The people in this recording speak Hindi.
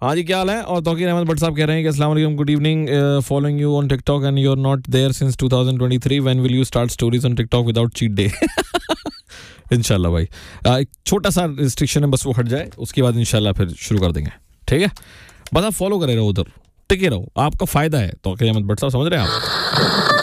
हाँ जी, क्या हाल है? और तौकीर अहमद भट्ट साहब कह रहे हैं कि अस्सलाम वालेकुम, good evening, following you on TikTok and you are not there since 2023, when will you start stories on TikTok without cheat day? इंशाल्लाह भाई, एक छोटा सा रिस्ट्रिक्शन है, बस वो हट जाए, उसके बाद इंशाल्लाह फिर शुरू कर देंगे, ठीक है? बस आप फॉलो करे रहो, उधर टिके रहो, आपका फायदा है। तौकीर अहमद भट्ट साहब, समझ रहे हैं आप?